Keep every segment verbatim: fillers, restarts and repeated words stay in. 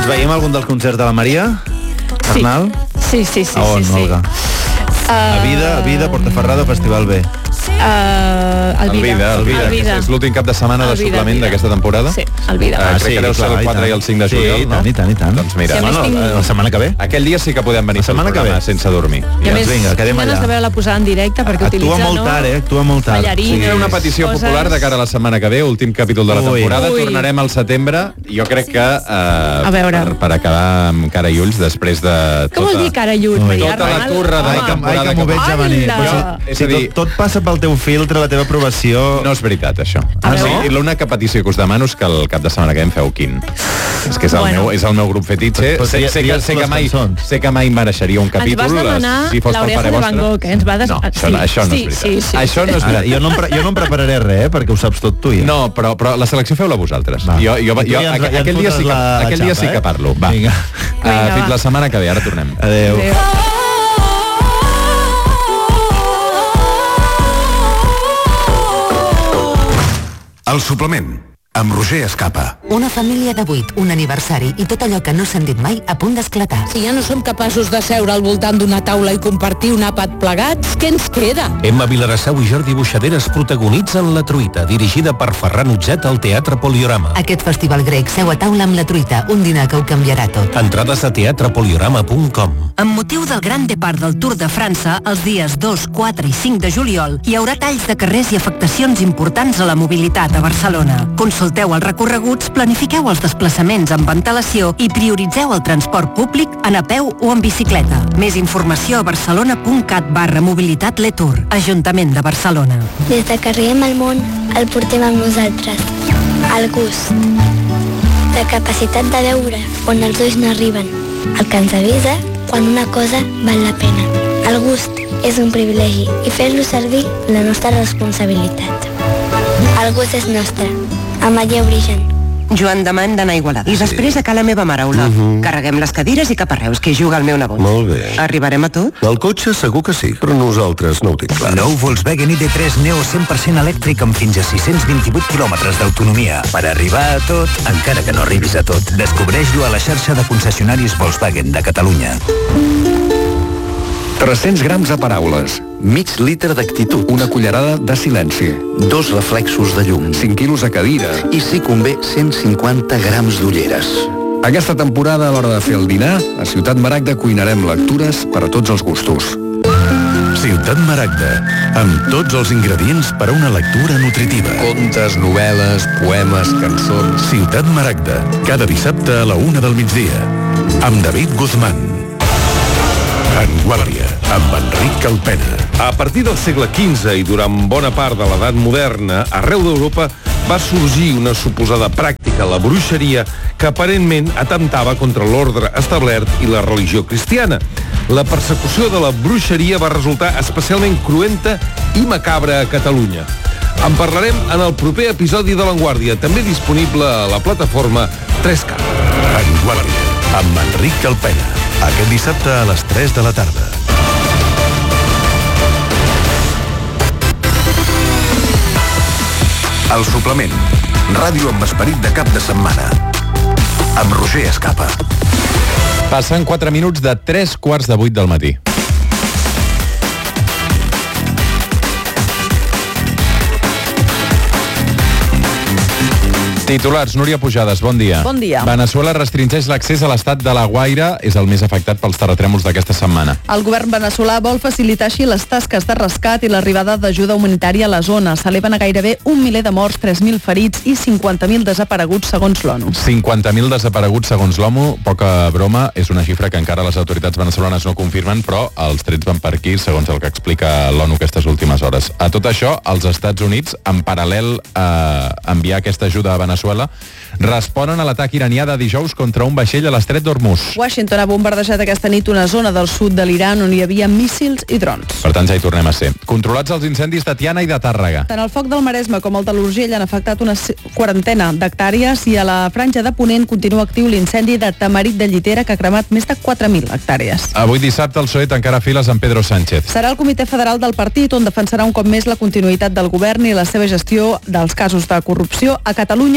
Ens veiem algun dels concerts de la Maria? Sí. Arnal? Sí, sí, sí. A on, sí, sí. Olga? Uh... A Vida, a Vida, Portaferrado, Festival B. Uh, el Vida. El Vida, el Vida. És l'últim cap de setmana de suplement d'aquesta temporada. Sí, el Vida. Uh, crec que deu ser el quatre i el cinc de juliol, no? Sí, i tant, i tant. Doncs mira, sí, no, no, tinc... la setmana que ve. Aquell dia sí que podem venir la setmana que ve sense dormir. I a més, vinga, quedem allà. Ganes de veure la posada en directe perquè actua utilitza, molt no? tard, eh? Actua molt tard. Ballarines, Sí, era una petició coses... popular de cara a la setmana que ve, últim capítol de la Ui. temporada. Ui. Tornarem al setembre. Jo crec que uh, a veure. per, per acabar amb cara i ulls després de Què tota... vol dir cara i ulls, Maria Tota la Arnal? turra de la Ai, que, ai, temporada que m'ho veig a venir. Hola! Però És si, a dir- si tot, tot passa pel teu filtre, la teva aprovació... No és veritat, això. Ah, sí, no? i l'única petició que us demano és que el cap de setmana que em feu quin. És que és el, Bueno. meu, és el meu grup fetitxe. Però Sé, sé, que, digues sé, que les mai, cançons. sé que mai mereixeria un Ens capítol. vas demanar si fos pel l'oreja pare de Van vostre. Gogh, eh? Ens va des... No, això, sí. això no sí, és veritat. Sí, sí, això no és Ara, veritat. jo, no em pre, jo no em prepararé res, eh? Perquè ho saps tot tu, ja. No, però, però la selecció feu-la vosaltres. Va. Jo, jo, I tu jo, ja ens- aqu- ja ens aquell dia, sí que, fotràs la aquell dia xapa, sí que eh? parlo. Va. Vinga. Uh, Vinga, fins va. la setmana que ve, ara tornem. Adéu. Adéu. El suplement, amb Roger Escapa. Una família de vuit, un aniversari i tot allò que no s'han dit mai a punt d'esclatar. Si ja no som capaços de seure al voltant d'una taula i compartir un àpat plegats, què ens queda? Emma Vilarassau i Jordi Buixaderes protagonitzen La Truita, dirigida per Ferran Utget al Teatre Poliorama. Aquest festival grec seu a taula amb La Truita, un dinar que ho canviarà tot. Entrades a teatrepoliorama punt com. Amb motiu del gran depart del Tour de França, els dies dos, quatre i cinc de juliol, hi haurà talls de carrers i afectacions importants a la mobilitat a Barcelona. Consulteu els recorreguts, planifiqueu els desplaçaments amb antelació i prioritzeu el transport públic en a peu o en bicicleta. Més informació a barcelona.cat barra mobilitat Letour, Ajuntament de Barcelona. Des de que arribem al món, el portem amb nosaltres. El gust. La capacitat de veure on els ulls no arriben. El que ens avisa quan una cosa val la pena. El gust és un privilegi i fer-lo servir la nostra responsabilitat. El gust és nostre. Ametlla Origen. Joan demà hem d'anar a Igualada. I després a ca la meva mare, Olaf. Uh -huh. Carreguem les cadires i cap a Reus, que hi juga el meu nebot. Molt bé. Arribarem a tot? El cotxe segur que sí, però nosaltres no ho tinc clar. Nou Volkswagen I D tres Neo cent per cent elèctric amb fins a sis-cents vint-i-vuit quilòmetres d'autonomia. Per arribar a tot, encara que no arribis a tot. Descobreix-lo a la xarxa de concessionaris Volkswagen de Catalunya. tres-cents grams de paraules, mig litre d'actitud, una cullerada de silenci, dos reflexos de llum, cinc quilos a cadira i, si convé, cent cinquanta grams d'ulleres. Aquesta temporada, a l'hora de fer el dinar, a Ciutat Maragda cuinarem lectures per a tots els gustos. Ciutat Maragda, amb tots els ingredients per a una lectura nutritiva. Contes, novel·les, poemes, cançons... Ciutat Maragda, cada dissabte a la una del migdia, amb David Guzmán. En Guàrdia, amb Enric Calpena. A partir del segle quinze i durant bona part de l'edat moderna, arreu d'Europa va sorgir una suposada pràctica, la bruixeria, que aparentment atemptava contra l'ordre establert i la religió cristiana. La persecució de la bruixeria va resultar especialment cruenta i macabra a Catalunya. En parlarem en el proper episodi de l'Enguàrdia, també disponible a la plataforma tres K. En Guàrdia, amb Enric Calpena. Aquest dissabte a les tres de la tarda. El suplement. Ràdio amb esperit de cap de setmana. Amb Roger Escapa. Passen quatre minuts de tres quarts de vuit del matí. Titulars, Núria Pujades, bon dia. Bon dia. Veneçuela restringeix l'accés a l'estat de La Guaira, és el més afectat pels terratrèmols d'aquesta setmana. El govern veneçolà vol facilitar així les tasques de rescat i l'arribada d'ajuda humanitària a la zona. S'eleven a gairebé un miler de morts, tres mil ferits i cinquanta mil desapareguts segons l'ONU. cinquanta mil desapareguts segons l'ONU, poca broma, és una xifra que encara les autoritats veneçolanes no confirmen, però els trets van per aquí, segons el que explica l'ONU aquestes últimes hores. A tot això, els Estats Units, en paral·lel a enviar aquesta ajuda a Veneçuela, responen a l'atac iranià de dijous contra un vaixell a l'estret d'Hormuz. Washington ha bombardejat aquesta nit una zona del sud de l'Iran on hi havia míssils i drons. Per tant, ja hi tornem a ser. Controlats els incendis de Tiana i de Tàrrega. Tant el foc del Maresme com el de l'Urgell han afectat una quarantena d'hectàrees i a la franja de Ponent continua actiu l'incendi de Tamarit de Llitera que ha cremat més de quatre mil hectàrees. Avui dissabte el P S O E tancarà files amb Pedro Sánchez. Serà el comitè federal del partit on defensarà un cop més la continuïtat del govern i la seva gestió dels casos de corrupció a Catalunya.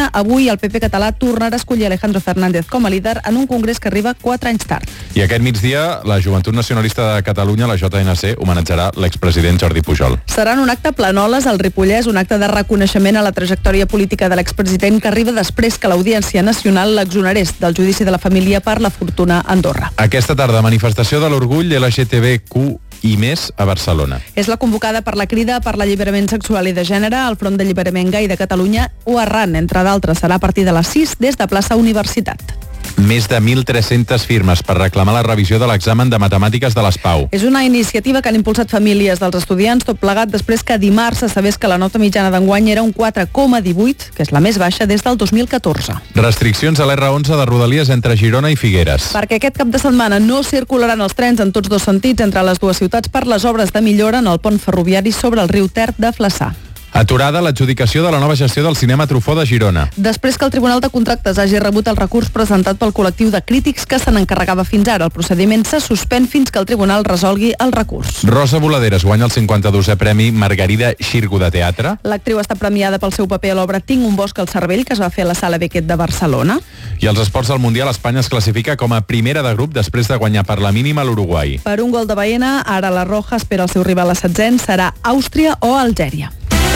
Catalunya, avui el P P català tornarà a escollir Alejandro Fernández com a líder en un congrés que arriba quatre anys tard. I aquest migdia, la Joventut Nacionalista de Catalunya, la J N C, homenatjarà l'expresident Jordi Pujol. Serà en un acte a Planoles, al Ripollès, un acte de reconeixement a la trajectòria política de l'expresident que arriba després que l'Audiència Nacional l'exonerés del judici de la família per la fortuna a Andorra. Aquesta tarda, manifestació de l'orgull L G T B Q i més a Barcelona. És la convocada per la Crida per l'Alliberament Sexual i de Gènere, el Front d'Alliberament Gai de Catalunya o Arran, entre d'altres. Serà a partir de les sis des de plaça Universitat. Més de mil tres-centes firmes per reclamar la revisió de l'examen de matemàtiques de l'S P A U. És una iniciativa que han impulsat famílies dels estudiants, tot plegat després que dimarts se sabés que la nota mitjana d'enguany era un quatre coma divuit, que és la més baixa des del dos mil catorze. Restriccions a l'R onze de Rodalies entre Girona i Figueres. Perquè aquest cap de setmana no circularan els trens en tots dos sentits entre les dues ciutats per les obres de millora en el pont ferroviari sobre el riu Ter de Flaçà. Aturada l'adjudicació de la nova gestió del cinema Truffaut de Girona. Després que el Tribunal de Contractes hagi rebut el recurs presentat pel col·lectiu de crítics que se n'encarregava fins ara, el procediment se suspèn fins que el Tribunal resolgui el recurs. Rosa Voladeres guanya el cinquanta-dosè Premi Margarida Xirgu de Teatre. L'actriu està premiada pel seu paper a l'obra Tinc un bosc al cervell, que es va fer a la Sala Beckett de Barcelona. I als esports del Mundial, Espanya es classifica com a primera de grup després de guanyar per la mínima l'Uruguai. Per un gol de Baena, ara la Roja espera el seu rival a setzent, serà Àustria o Algèria.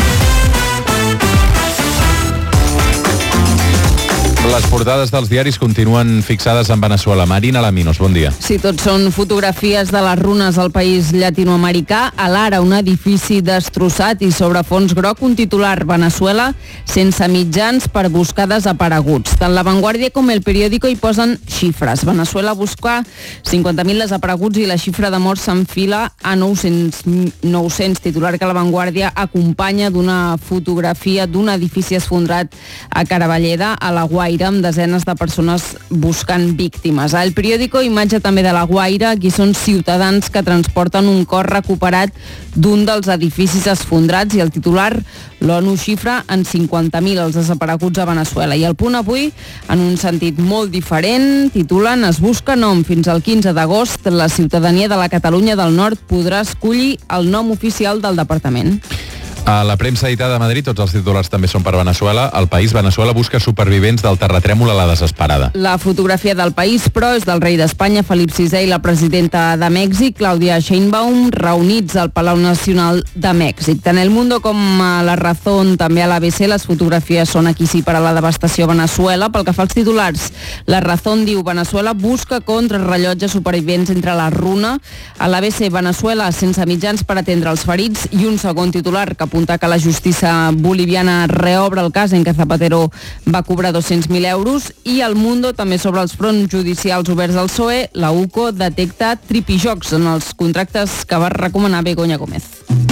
Les portades dels diaris continuen fixades en Veneçuela. Marina Laminos, bon dia. Sí, tots són fotografies de les runes al país llatinoamericà. A l'Ara, un edifici destrossat i sobre fons groc, un titular: Veneçuela sense mitjans per buscar desapareguts. Tant La Vanguardia com El Periódico hi posen xifres. Veneçuela busca cinquanta mil desapareguts i la xifra de morts s'enfila a nou-cents, nou-cents. Titular que La Vanguardia acompanya d'una fotografia d'un edifici esfondrat a Caravalleda, a la Guaira, amb desenes de persones buscant víctimes. A El Periódico, imatge també de la Guaira. Aquí són ciutadans que transporten un cos recuperat d'un dels edificis esfondrats i el titular: l'ONU xifra en cinquanta mil els desapareguts a Veneçuela. I El Punt avui, en un sentit molt diferent, titulen: es busca nom. Fins al quinze d'agost la ciutadania de la Catalunya del Nord podrà escollir el nom oficial del departament. A la premsa editada de Madrid, tots els titulars també són per Veneçuela. El País: Veneçuela busca supervivents del terratrèmol a la desesperada. La fotografia del País, però, és del rei d'Espanya, Felip sisè, i la presidenta de Mèxic, Claudia Sheinbaum, reunits al Palau Nacional de Mèxic. Tant El Mundo com a La Razón, també a l'A B C, les fotografies són aquí sí per a la devastació a Veneçuela. Pel que fa als titulars, La Razón diu: Veneçuela busca contrarrellotge supervivents entre la runa. A l'A B C, Veneçuela sense mitjans per atendre els ferits, i un segon titular que apunta que la justícia boliviana reobre el cas en què Zapatero va cobrar dos-cents mil euros. I El Mundo també sobre els fronts judicials oberts al P S O E. La U C O detecta tripijocs en els contractes que va recomanar Begoña Gómez.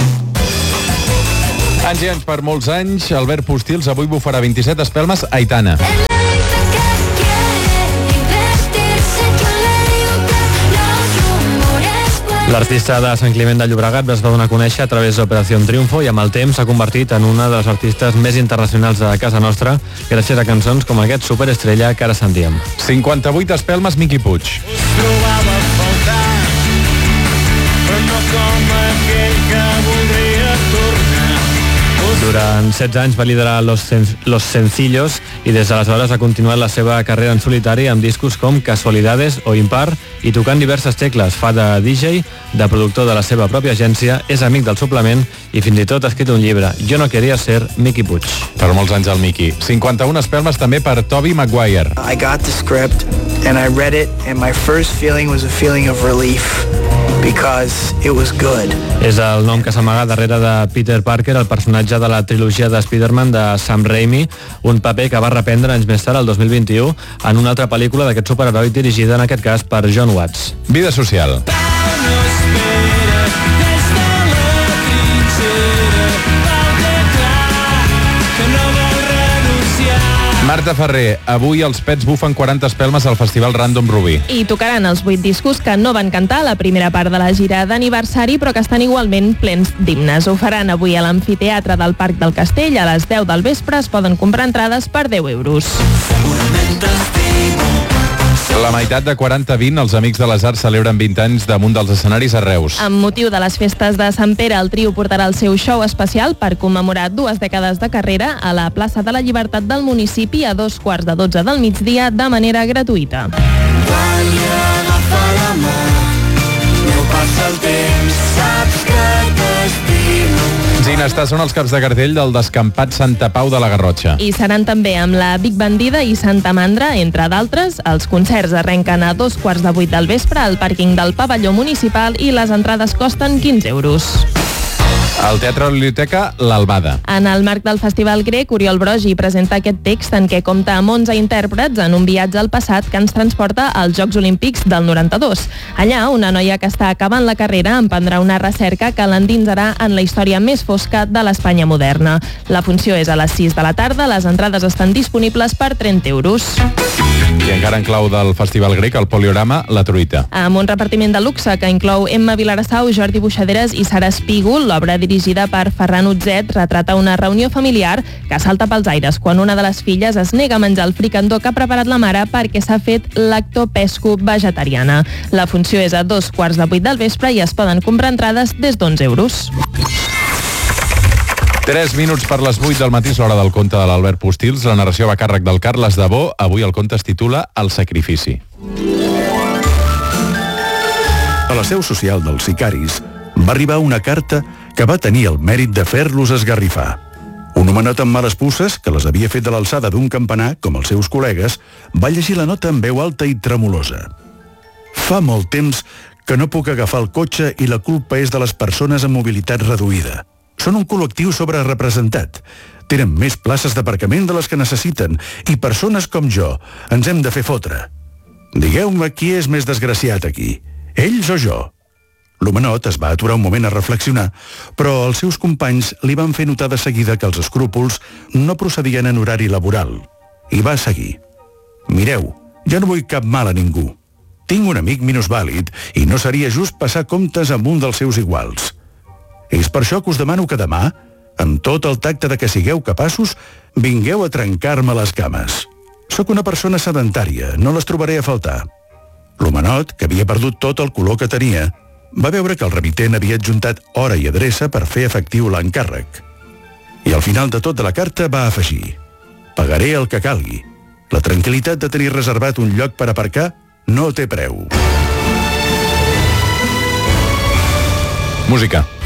Anys i anys per molts anys, Albert Postils avui bufarà vint-i-set espelmes a Aitana. L'artista de Sant Climent de Llobregat es va donar a conèixer a través d'Operació Triunfo i amb el temps s'ha convertit en una de les artistes més internacionals de casa nostra gràcies a cançons com aquest Superestrella que ara sentíem. cinquanta-vuit espelmes Miqui Puig. Us trobava a faltar, però no com aquell que voldria tornar. Durant setze anys va liderar Los, Sen- Los Sencillos i des d'aleshores ha continuat la seva carrera en solitari amb discos com Casualidades o Impar i tocant diverses tecles. Fa de D J, de productor de la seva pròpia agència, és amic del suplement i fins i tot ha escrit un llibre, Jo no quería ser Miqui Puig. Per molts anys el Miqui. cinquanta-un espelmes també per Tobey Maguire. I got the script and I read it and my first feeling was a feeling of relief because it was good. És el nom que s'amaga darrere de Peter Parker, el personatge de la trilogia de Spider-Man de Sam Raimi, un paper que va reprendre anys més tard, el dos mil vint-i-u, en una altra pel·lícula d'aquest superheroi dirigida en aquest cas per John Watts. Vida social. Marta Ferrer, avui els Pets bufen quaranta espelmes al Festival Random Rubí. I tocaran els vuit discos que no van cantar a la primera part de la gira d'aniversari, però que estan igualment plens d'himnes. Ho faran avui a l'Amfiteatre del Parc del Castell. A les deu del vespre es poden comprar entrades per deu euros. la meitat de quaranta a vint, els Amics de les Arts celebren vint anys damunt dels escenaris a Reus. Amb motiu de les festes de Sant Pere, el trio portarà el seu show especial per commemorar dues dècades de carrera a la plaça de la Llibertat del municipi a dos quarts de dotze del migdia de manera gratuïta. Quan li agafa la mà, no passa el temps, saps que t'estimo. Ginestar són els caps de cartell del descampat Santa Pau de la Garrotxa. I seran també amb la Big Bandida i Santa Mandra, entre d'altres. Els concerts arrenquen a dos quarts de vuit del vespre al pàrquing del pavelló municipal i les entrades costen quinze euros. Al Teatre de la Biblioteca, l'Albada. En el marc del Festival Grec, Oriol Brogi presenta aquest text en què compta amb onze intèrprets en un viatge al passat que ens transporta als Jocs Olímpics del noranta-dos. Allà, una noia que està acabant la carrera emprendrà una recerca que l'endinsarà en la història més fosca de l'Espanya moderna. La funció és a les sis de la tarda, les entrades estan disponibles per trenta euros. I encara en clau del Festival Grec, el Poliorama, La Truita. Amb un repartiment de luxe que inclou Emma Vilarassau, Jordi Buixaderes i Sara Espígol, l'obra dirigida per Ferran Utzet retrata una reunió familiar que salta pels aires quan una de les filles es nega a menjar el fricandó que ha preparat la mare perquè s'ha fet lactopesco vegetariana. La funció és a dos quarts de vuit del vespre i es poden comprar entrades des d'onze euros. Tres minuts per les vuit del matí és l'hora del conte de l'Albert Postils. La narració va a càrrec del Carles Dabó. Avui el conte es titula El sacrifici. A la seu social dels sicaris va arribar una carta que va tenir el mèrit de fer-los esgarrifar. Un homenot amb males puces, que les havia fet de l'alçada d'un campanar, com els seus col·legues, va llegir la nota en veu alta i tremolosa. Fa molt temps que no puc agafar el cotxe i la culpa és de les persones amb mobilitat reduïda. Són un col·lectiu sobrerepresentat. Tenen més places d'aparcament de les que necessiten i persones com jo ens hem de fer fotre. Digueu-me qui és més desgraciat aquí, ells o jo? L'homenot es va aturar un moment a reflexionar, però els seus companys li van fer notar de seguida que els escrúpols no procedien en horari laboral. I va seguir. Mireu, jo no vull cap mal a ningú. Tinc un amic minusvàlid i no seria just passar comptes amb un dels seus iguals. És per això que us demano que demà, amb tot el tacte de que sigueu capaços, vingueu a trencar-me les cames. Sóc una persona sedentària, no les trobaré a faltar. L'homenot, que havia perdut tot el color que tenia, va veure que el remitent havia adjuntat hora i adreça per fer efectiu l'encàrrec. I al final de tot de la carta va afegir: pagaré el que calgui. La tranquil·litat de tenir reservat un lloc per aparcar no té preu. Música.